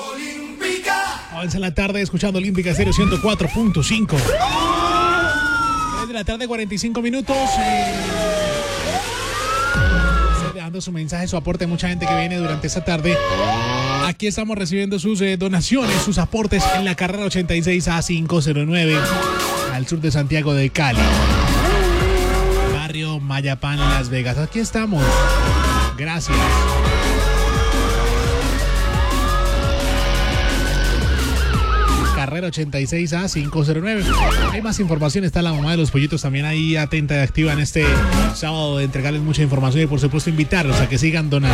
Avanza en la tarde escuchando Olímpica Estéreo 104.5. 3 de la tarde, 45 minutos. Estoy dejando su mensaje, su aporte. Mucha gente que viene durante esta tarde. Aquí estamos recibiendo sus donaciones, sus aportes en la carrera 86A509 al sur de Santiago de Cali. Barrio Mayapán, Las Vegas. Aquí estamos. Gracias. Carrera 86A509. Hay más información, está la mamá de los pollitos también ahí atenta y activa en este sábado de entregarles mucha información y por supuesto invitarlos a que sigan donando.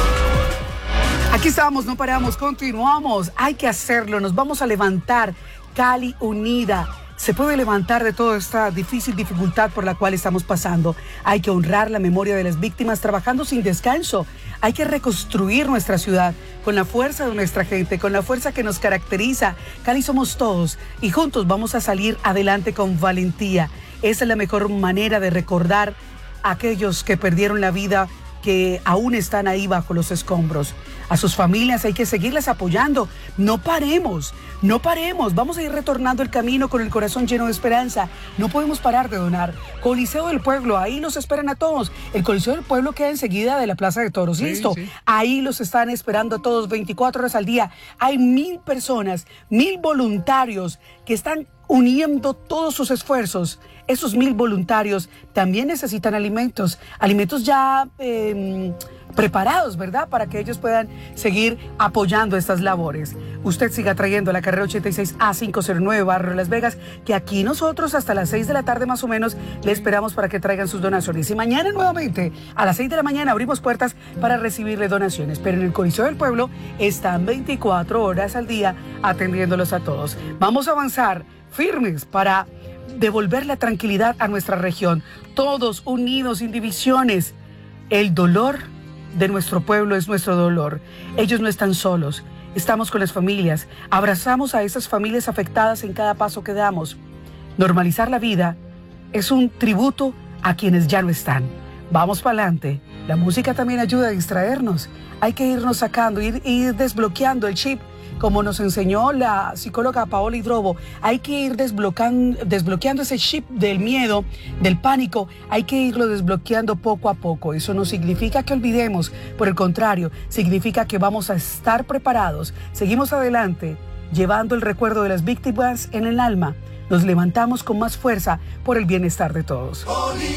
Aquí estamos, no paramos, continuamos, hay que hacerlo, nos vamos a levantar. Cali unida se puede levantar de toda esta difícil dificultad por la cual estamos pasando. Hay que honrar la memoria de las víctimas trabajando sin descanso. Hay que reconstruir nuestra ciudad con la fuerza de nuestra gente, con la fuerza que nos caracteriza. Cali somos todos y juntos vamos a salir adelante con valentía. Esa es la mejor manera de recordar a aquellos que perdieron la vida, que aún están ahí bajo los escombros. A sus familias hay que seguirles apoyando. No paremos, no paremos. Vamos a ir retornando el camino con el corazón lleno de esperanza. No podemos parar de donar. Coliseo del Pueblo, ahí los esperan a todos. El Coliseo del Pueblo queda enseguida de la Plaza de Toros. Sí, listo. Sí. Ahí los están esperando a todos 24 horas al día. Hay 1,000 personas, 1,000 voluntarios que están uniendo todos sus esfuerzos. Esos 1,000 voluntarios también necesitan alimentos ya preparados, ¿verdad? Para que ellos puedan seguir apoyando estas labores. Usted siga trayendo la carrera 86A509 Barrio Las Vegas, que aquí nosotros hasta las 6 de la tarde más o menos le esperamos para que traigan sus donaciones. Y mañana nuevamente a las 6 de la mañana abrimos puertas para recibirle donaciones. Pero en el Coliseo del Pueblo están 24 horas al día atendiéndolos a todos. Vamos a avanzar firmes para devolver la tranquilidad a nuestra región. Todos unidos, sin divisiones. El dolor de nuestro pueblo es nuestro dolor. Ellos no están solos. Estamos con las familias. Abrazamos a esas familias afectadas en cada paso que damos. Normalizar la vida es un tributo a quienes ya no están. Vamos para adelante. La música también ayuda a distraernos. Hay que irnos sacando, ir desbloqueando el chip. Como nos enseñó la psicóloga Paola Hidrobo, hay que ir desbloqueando ese chip del miedo, del pánico, hay que irlo desbloqueando poco a poco. Eso no significa que olvidemos, por el contrario, significa que vamos a estar preparados. Seguimos adelante, llevando el recuerdo de las víctimas en el alma. Nos levantamos con más fuerza por el bienestar de todos.